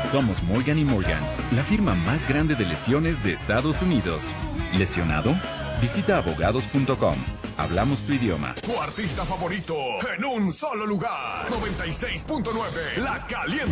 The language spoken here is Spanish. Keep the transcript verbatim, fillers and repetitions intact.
Somos Morgan y Morgan, la firma más grande de lesiones de Estados Unidos. ¿Lesionado? Visita abogados punto com. Hablamos tu idioma. Tu artista favorito en un solo lugar. noventa y seis punto nueve La Caliente.